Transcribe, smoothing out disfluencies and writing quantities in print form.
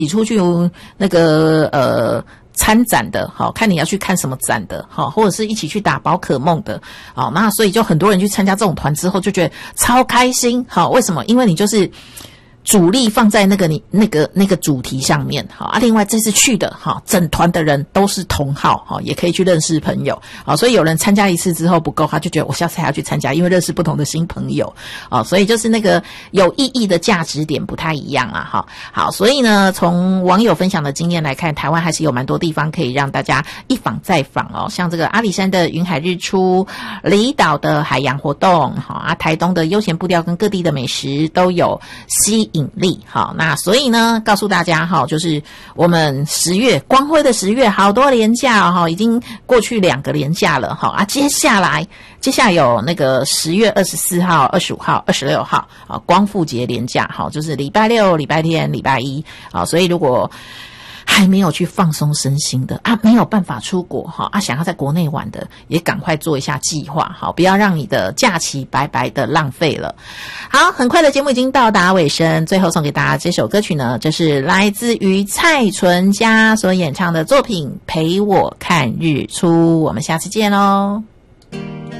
出去那个参展的，好，看你要去看什么展的，好，或者是一起去打宝可梦的，好，那所以就很多人去参加这种团之后就觉得超开心，好，为什么？因为你就是主力放在那个主题上面，好啊。另外这次去的，好，整团的人都是同好，好，也可以去认识朋友，好，所以有人参加一次之后不够，他就觉得我下次还要去参加，因为认识不同的新朋友，好，所以就是那个有意义的价值点不太一样啊，好，所以呢，从网友分享的经验来看，台湾还是有蛮多地方可以让大家一访再访哦，像这个阿里山的云海日出，离岛的海洋活动，好啊，台东的悠闲步调跟各地的美食都有吸引力，好，那所以呢，告诉大家哈，就是我们10月光辉的10月，好多连假哈，已经过去2个连假了哈啊，接下来有那个10月24号、25号、26号啊，光复节连假哈，就是礼拜六、礼拜天、礼拜一啊，所以如果还没有去放松身心的啊，没有办法出国哈啊，想要在国内玩的，也赶快做一下计划，好，不要让你的假期白白的浪费了。好，很快的节目已经到达尾声，最后送给大家这首歌曲呢，这是来自于蔡淳佳所演唱的作品《陪我看日出》，我们下次见喽。